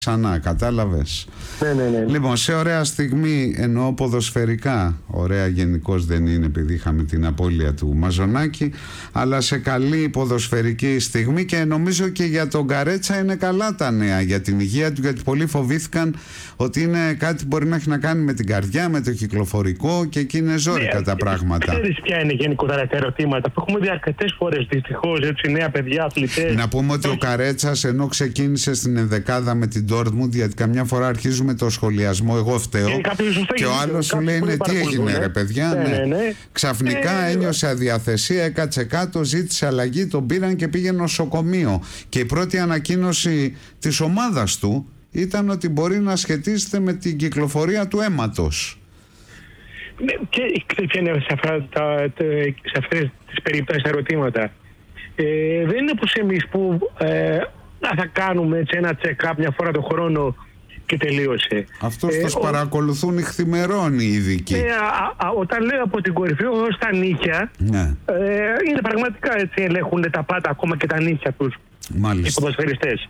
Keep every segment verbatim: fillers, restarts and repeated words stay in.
ξανά, κατάλαβες. Ναι, ναι, ναι. Λοιπόν, σε ωραία στιγμή, εννοώ ποδοσφαιρικά, ωραία γενικώς δεν είναι επειδή είχαμε την απώλεια του Μαζονάκη, αλλά σε καλή ποδοσφαιρική στιγμή, και νομίζω και για τον Καρέτσα είναι καλά τα νέα για την υγεία του, γιατί πολλοί φοβήθηκαν ότι είναι κάτι που μπορεί να έχει να κάνει με την καρδιά, με το κυκλοφορικό, και εκεί είναι ζόρικα ναι, τα πράγματα. Ξέρεις ποια είναι γενικότερα τα ερωτήματα που έχουμε δει αρκετές φορές δυστυχώς, έτσι, νέα παιδιά, αθλητές. Να πούμε ότι ο Καρέτσας, ενώ ξεκίνησε στην ενδεκάδα με την Dortmund, γιατί καμιά φορά αρχίζουμε το σχολιασμό, εγώ φταίω, και, και ο άλλος σου λέει ναι, τι έγινε ρε παιδιά, ναι, ναι. Ναι, ναι. Ξαφνικά ε, ένιωσε αδιαθεσία, έκατσε κάτω, ζήτησε αλλαγή, τον πήραν και πήγε νοσοκομείο, και η πρώτη ανακοίνωση της ομάδας του ήταν ότι μπορεί να σχετίζεται με την κυκλοφορία του αίματος. Ναι, και είναι σε, αυτά, τα, σε αυτές τις περιπτώσεις ερωτήματα. Ε, δεν είναι όπως εμείς που ε, θα κάνουμε έτσι, ένα check-up μια φορά το χρόνο και τελείωσε. Αυτός ε, τους ο... παρακολουθούν ηχθημερών οι ειδικοί. Ε, α, α, όταν λέω από την κορυφή ως τα νύχια, ναι. ε, είναι πραγματικά έτσι, ελέγχουν τα πάντα, ακόμα και τα νύχια τους. Μάλιστα. Οι ποδοσφαιριστές.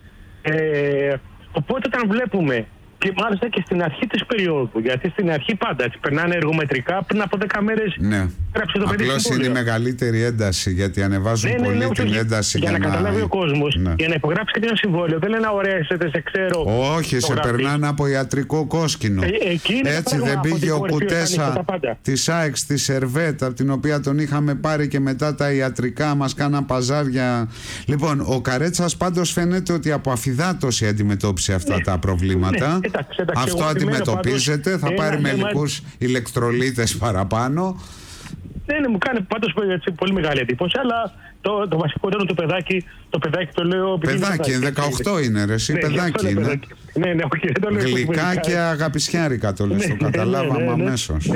Ε, οπότε όταν βλέπουμε, και μάλιστα και στην αρχή της περίοδου, γιατί στην αρχή πάντα έτσι, περνάνε εργομετρικά, πριν από δέκα μέρες ναι. γράψε το παιδί. Απλώς είναι η μεγαλύτερη ένταση, γιατί ανεβάζουν ναι, ναι, πολύ ναι, την όχι, ένταση για, για να, να καταλάβει ο κόσμος, ναι. για να υπογράψει και ένα συμβόλαιο. Δεν λένε ωραία, σε, σε ξέρω. Όχι, σε γράφει. Περνάνε από ιατρικό κόσκινο. Ε, έτσι δεν πήγε ο Κουτέσα της ΑΕΚ στη Σερβέτ, από την οποία τον είχαμε πάρει, και μετά τα ιατρικά μας κάναν παζάρια. Λοιπόν, ο Καρέτσας πάντως φαίνεται ότι από αφυδάτωση αντιμετώπισε αυτά ναι. τα προβλήματα. Ναι. Εντάξει, εντάξει, αυτό αντιμετωπίζεται, πάντως, θα ένα, πάρει μερικούς ένα... ηλεκτρολίτες παραπάνω. Ναι, ναι, μου κάνει πάντως πολύ μεγάλη εντύπωση, αλλά το, το βασικότερο του παιδάκι, το παιδάκι το λέω... Παιδάκι, δεκαοκτώ είναι ρε, εσύ ναι, παιδάκι είναι. Παιδάκι. Ναι, ναι, όχι, δεν το λέω. Γλυκά και αγαπησιάρικα το λες, ναι, το καταλάβαμε ναι, ναι, ναι, αμέσως.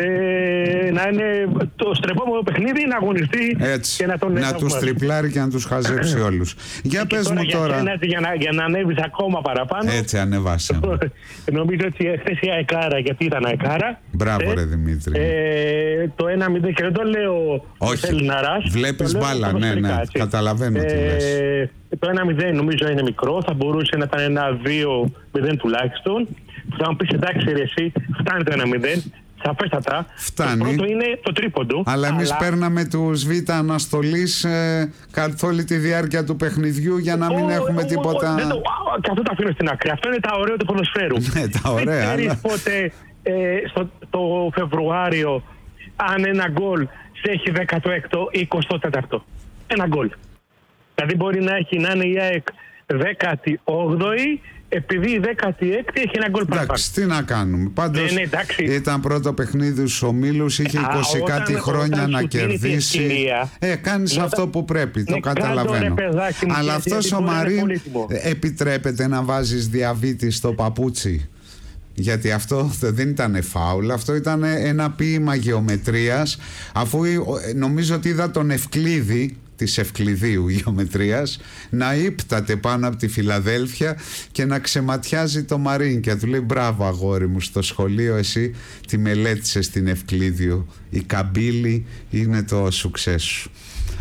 Ε, να είναι το στρεπόμενο παιχνίδι, να αγωνιστεί έτσι, και να τον να τους τριπλάρει και να τους χαζέψει όλους. Για πες τώρα, μου για τώρα... Σένα, για, να, για να ανέβεις ακόμα παραπάνω... Έτσι ανεβάσαμε. Νομίζω ότι χθες η αεκάρα, γιατί ήταν αεκάρα. Μπράβο ρε Δημήτρη. Ε, το ένα μηδέν, και δεν το λέω... Όχι, βλέπεις μπάλα, ναι, ναι, καταλαβαίνω τι λες. Το ένα μηδέν νομίζω είναι μικρό, θα μπορούσε να ήταν ένα δύο μηδέν τουλάχιστον. Θα μου πεις εντάξει ρε εσύ, φτάνει το ένα μηδέν, σαφέστατα. Φτάνει. Το πρώτο είναι το τρίποντο. Αλλά εμείς αλλά... παίρναμε τους Β' αναστολής ε, καθ' όλη τη διάρκεια του παιχνιδιού για να μην ο, έχουμε ο, τίποτα... Ο, το, και αυτό το αφήνω στην άκρη. Αυτό είναι τα ωραία του ποδοσφαίρου. Ναι, τα ωραία. Δεν ξέρεις αλλά... πότε ε, στο, το Φεβρουάριο αν ένα γκολ σε έχει δέκατο έκτο ή εικοστό τέταρτο. Ένα γκολ. Δηλαδή μπορεί να έχει να είναι η ΑΕΚ δέκατη όγδοη, επειδή η δέκατη έκτη έχει ένα γκολ παραπάνω. Εντάξει, τι να κάνουμε. Πάντως ναι, ναι, ήταν πρώτο παιχνίδι στους ομίλους, είχε είκοσι Α, κάτι όταν, χρόνια όταν να κερδίσει. Ευκαιρία, ε, κάνεις όταν... αυτό που πρέπει, ναι, το καταλαβαίνω. Παιδάκι, αλλά αυτός ο Μαρίν επιτρέπεται να βάζεις διαβήτη στο παπούτσι? Γιατί αυτό δεν ήταν φάουλ, αυτό ήταν ένα ποίημα γεωμετρίας, αφού νομίζω ότι είδα τον Ευκλήδη της Ευκληδίου γεωμετρίας να ύπταται πάνω από τη Φιλαδέλφια και να ξεματιάζει το Μαρίν, και του λέει μπράβο αγόρι μου, στο σχολείο εσύ τη μελέτησες στην Ευκλήδιο, η καμπύλη είναι το σουξές σου.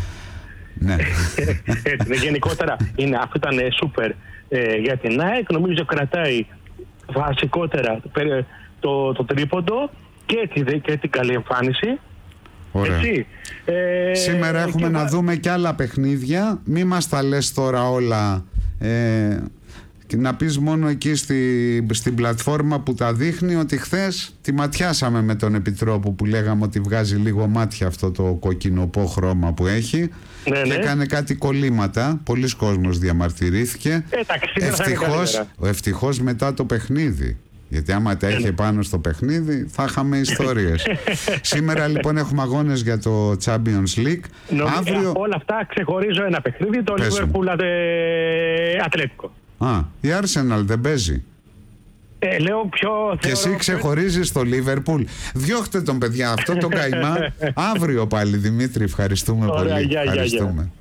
Ναι. Έτσι, γενικότερα είναι, αυτό ήταν σούπερ ε, για την ΑΕΚ, νομίζω κρατάει βασικότερα το, το, το τρίποντο και, τη, και την καλή εμφάνιση. Έτσι. Ε, Σήμερα έχουμε να βα... δούμε και άλλα παιχνίδια. Μη μας τα λες τώρα όλα, ε, και να πεις μόνο εκεί στη, στην πλατφόρμα που τα δείχνει ότι χθες τη ματιάσαμε με τον Επιτρόπο, που λέγαμε ότι βγάζει λίγο μάτια αυτό το κοκκινοπό χρώμα που έχει, ναι, και ναι. έκανε κάτι κολλήματα. Πολλοί κόσμος διαμαρτυρήθηκε. Ε, ευτυχώς, ευτυχώς μετά το παιχνίδι, γιατί άμα τα είχε πάνω στο παιχνίδι θα είχαμε ιστορίες. Σήμερα λοιπόν έχουμε αγώνες για το Champions League. Νομίζω Αύριο... όλα αυτά ξεχωρίζω ένα παιχνίδι, το Liverpool Ατλέτικο. Α, η Arsenal δεν παίζει. Ε, λέω πιο... Και εσύ ξεχωρίζεις το Liverpool. Διώχτε τον παιδιά αυτό το καημά. Αύριο πάλι Δημήτρη, ευχαριστούμε Ωραία, πολύ. Για, ευχαριστούμε. Για, για.